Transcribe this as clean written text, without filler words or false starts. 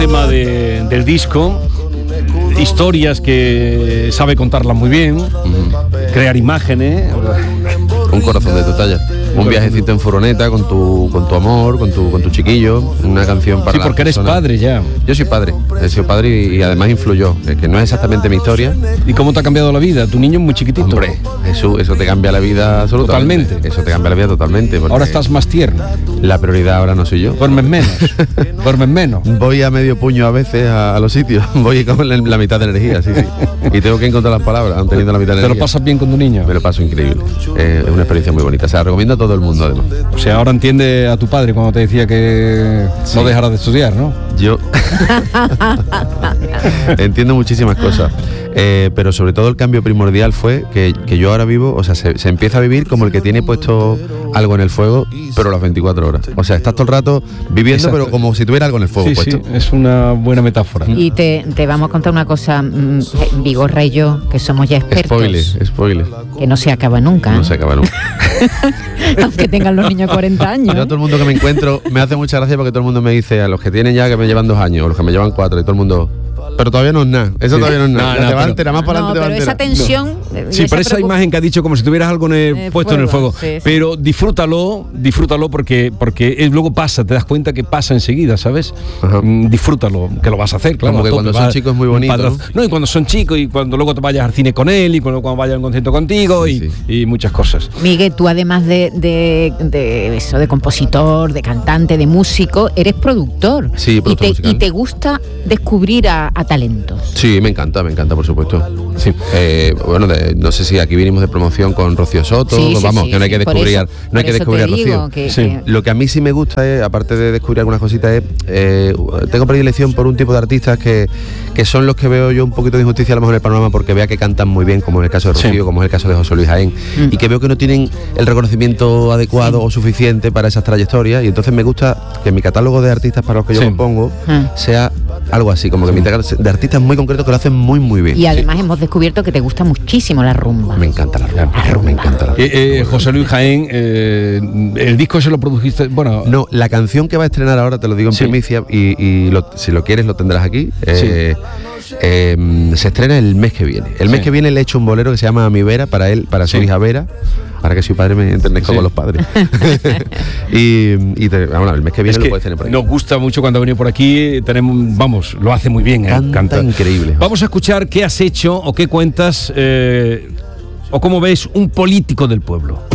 tema del disco, historias que sabe contarlas muy bien, crear imágenes. Un corazón de tu talla. Un viajecito en furgoneta con tu amor, con tu chiquillo, una canción para... Sí, porque eres padre ya. Yo soy padre, he sido padre y además influyó, que no es exactamente mi historia. ¿Y cómo te ha cambiado la vida? Tu niño es muy chiquitito. Hombre, eso te cambia la vida absolutamente. Totalmente. Eso te cambia la vida totalmente. Ahora estás más tierno. La prioridad ahora no soy yo. Duermes menos. Duermes menos. Voy a medio puño a veces a los sitios. Voy con la mitad de energía, sí. Y tengo que encontrar las palabras, aun teniendo la mitad de energía. ¿Te lo pasas bien con tu niño? Me lo paso increíble. Es una experiencia muy bonita. O sea, recomiendo a todo el mundo, además. O sea, ahora entiende a tu padre cuando te decía que no dejaras de estudiar, ¿no? Yo entiendo muchísimas cosas, pero sobre todo el cambio primordial fue que yo ahora vivo, o sea, se empieza a vivir como el que tiene puesto algo en el fuego, pero a las 24 horas. O sea, estás todo el rato viviendo, exacto, pero como si tuviera algo en el fuego puesto. Sí, es una buena metáfora. Y te vamos a contar una cosa, Vigorra y yo, que somos ya expertos. Spoiler. Que no se acaba nunca. No se acaba nunca. Aunque tengan los niños 40 años. Yo a todo el mundo que me encuentro me hace mucha gracia porque todo el mundo me dice, a los que tienen ya que me llevan 2 años, o los que me llevan 4, y todo el mundo... Pero todavía no es nada, eso todavía no es nada. Te va a enterar, más para adelante te va a enterar. Esa tensión... Sí, pero esa imagen que ha dicho como si tuvieras algo puesto en el fuego. Sí. Pero disfrútalo porque luego pasa, te das cuenta que pasa enseguida, ¿sabes? Disfrútalo, que lo vas a hacer, claro. Como que cuando son chicos es muy bonito, ¿no? Y cuando son chicos y cuando luego te vayas al cine con él y cuando vayas a un concierto contigo y muchas cosas. Miguel, tú además de eso, de compositor, de cantante, de músico, eres productor. Sí, productor musical. Y te gusta descubrir a talentos. Sí, me encanta, por supuesto. Sí. Bueno, no sé si aquí vinimos de promoción con Rocío Soto, vamos, que no hay que descubrir, a Rocío. Lo que a mí sí me gusta es, aparte de descubrir algunas cositas, tengo predilección por un tipo de artistas que son los que veo yo un poquito de injusticia a lo mejor en el panorama porque vea que cantan muy bien, como es el caso de Rocío, como es el caso de José Luis Jaén, y que veo que no tienen el reconocimiento adecuado o suficiente para esas trayectorias, y entonces me gusta que mi catálogo de artistas para los que yo compongo sea algo así, como que mi de artistas muy concretos que lo hacen muy muy bien. Y además hemos descubierto que te gusta muchísimo la rumba. Me encanta la rumba. Me encanta la rumba. José Luis Jaén, el disco se lo produjiste, bueno... No, la canción que va a estrenar ahora, te lo digo en primicia, y si lo quieres lo tendrás aquí. Se estrena el mes que viene. El mes que viene le he hecho un bolero que se llama Mi Vera, para su hija Vera, para que su padre me entendezca con los padres. Bueno, el mes que viene lo puedes tener por aquí. Nos gusta mucho cuando ha venido por aquí, lo hace muy bien. Canta increíble. Vamos a escuchar qué has hecho o qué cuentas o cómo ves un político del pueblo.